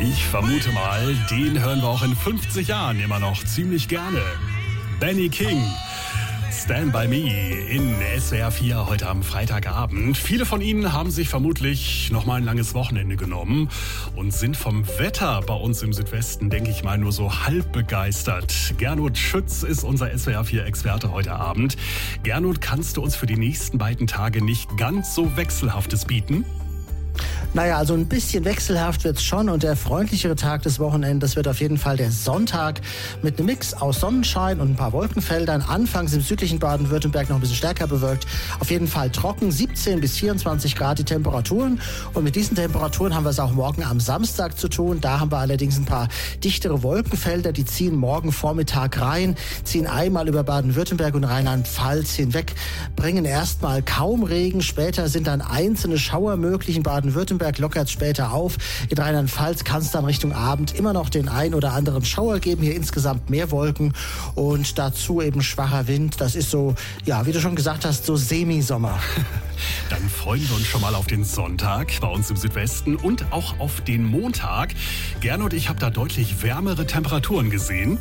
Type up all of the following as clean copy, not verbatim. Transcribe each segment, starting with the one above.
Ich vermute mal, den hören wir auch in 50 Jahren immer noch ziemlich gerne. Benny King, Stand By Me in SWR 4 heute am Freitagabend. Viele von Ihnen haben sich vermutlich noch mal ein langes Wochenende genommen und sind vom Wetter bei uns im Südwesten, denke ich mal, nur so halb begeistert. Gernot Schütz ist unser SWR 4-Experte heute Abend. Gernot, kannst du uns für die nächsten beiden Tage nicht ganz so Wechselhaftes bieten? Naja, also ein bisschen wechselhaft wird's schon und der freundlichere Tag des Wochenendes wird auf jeden Fall der Sonntag mit einem Mix aus Sonnenschein und ein paar Wolkenfeldern. Anfangs im südlichen Baden-Württemberg noch ein bisschen stärker bewölkt. Auf jeden Fall trocken, 17 bis 24 Grad die Temperaturen. Und mit diesen Temperaturen haben wir es auch morgen am Samstag zu tun. Da haben wir allerdings ein paar dichtere Wolkenfelder, die ziehen morgen Vormittag rein, ziehen einmal über Baden-Württemberg und Rheinland-Pfalz hinweg, bringen erstmal kaum Regen. Später sind dann einzelne Schauer möglich in Baden-Württemberg, lockert später auf. In Rheinland-Pfalz kann es dann Richtung Abend immer noch den ein oder anderen Schauer geben. Hier insgesamt mehr Wolken und dazu eben schwacher Wind. Das ist so, ja, wie du schon gesagt hast, so Semi-Sommer. Dann freuen wir uns schon mal auf den Sonntag bei uns im Südwesten und auch auf den Montag. Gernot, ich habe da deutlich wärmere Temperaturen gesehen.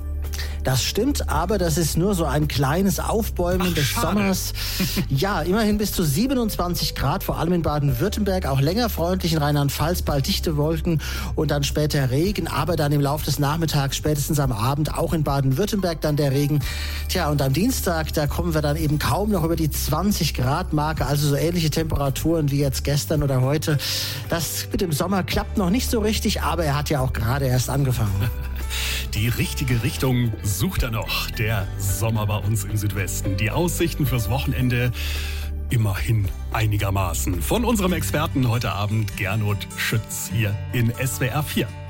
Das stimmt, aber das ist nur so ein kleines Aufbäumen des Sommers. Ja, immerhin bis zu 27 Grad, vor allem in Baden-Württemberg, auch länger freundlich in Rheinland-Pfalz, bald dichte Wolken und dann später Regen, aber dann im Laufe des Nachmittags, spätestens am Abend, auch in Baden-Württemberg dann der Regen. Tja, und am Dienstag, da kommen wir dann eben kaum noch über die 20 Grad Marke, also so ähnliche Temperaturen wie jetzt gestern oder heute. Das mit dem Sommer klappt noch nicht so richtig, aber er hat ja auch gerade erst angefangen. Die richtige Richtung sucht er noch, der Sommer bei uns im Südwesten. Die Aussichten fürs Wochenende immerhin einigermaßen. Von unserem Experten heute Abend Gernot Schütz hier in SWR 4.